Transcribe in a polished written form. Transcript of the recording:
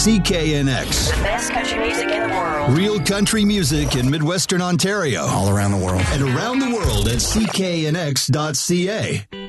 CKNX. The best country music in the world. Real country music in Midwestern Ontario. All around the world. And around the world at cknx.ca.